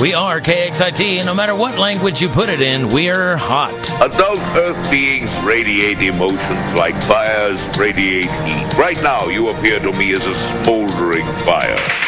We are KXIT, and no matter what language you put it in, we're hot. Adult Earth beings radiate emotions like fires radiate heat. Right now, you appear to me as a smoldering fire.